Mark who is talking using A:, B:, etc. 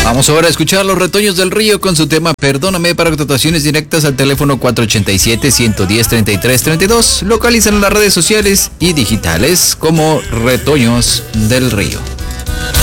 A: Vamos ahora a escuchar Los Retoños del Río con su tema Perdóname, para contrataciones directas al teléfono 487-110-3332. Localizan en las redes sociales y digitales como Retoños del Río.